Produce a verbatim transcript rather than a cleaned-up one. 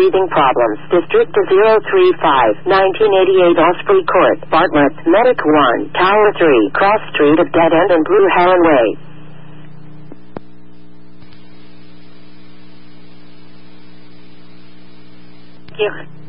breathing problems. District zero three five, nineteen eighty-eight Osprey Court, Bartlett, Medic one, Tower three, Cross Street at Dead End and Blue Heron Way. Thank you.